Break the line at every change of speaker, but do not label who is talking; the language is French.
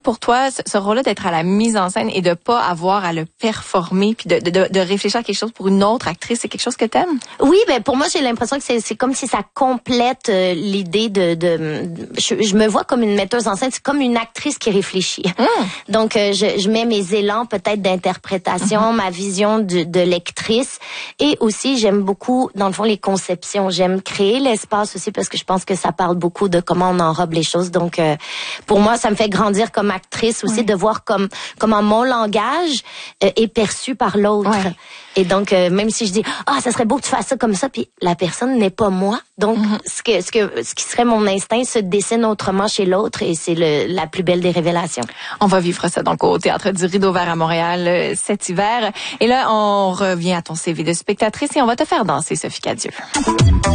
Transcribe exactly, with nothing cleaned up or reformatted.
Pour toi, ce, ce rôle-là d'être à la mise en scène et de pas avoir à le performer puis de, de, de réfléchir à quelque chose pour une autre actrice, c'est quelque chose que t'aimes?
Oui, ben pour moi, j'ai l'impression que c'est, c'est comme si ça complète euh, l'idée de... de je, je me vois comme une metteuse en scène, c'est comme une actrice qui réfléchit. Mmh. Donc, euh, je, je mets mes élans peut-être d'interprétation, mmh. ma vision de, de lectrice. Et aussi, j'aime beaucoup, dans le fond, les conceptions. J'aime créer l'espace aussi parce que je pense que ça parle beaucoup de comment on enrobe les choses. Donc, euh, pour moi, ça me fait grandir comme actrice aussi, oui. de voir comme comment mon langage euh, est perçu par l'autre. Ouais. Et donc, euh, même si je dis « Ah, ça serait beau que tu fasses ça comme ça », puis la personne n'est pas moi. Donc, mm-hmm. ce que ce que ce qui serait mon instinct se dessine autrement chez l'autre et c'est le, la plus belle des révélations.
On va vivre ça donc au Théâtre du Rideau Vert à Montréal euh, cet hiver. Et là, on revient à ton C V de spectatrice et on va te faire danser, Sophie Cadieux.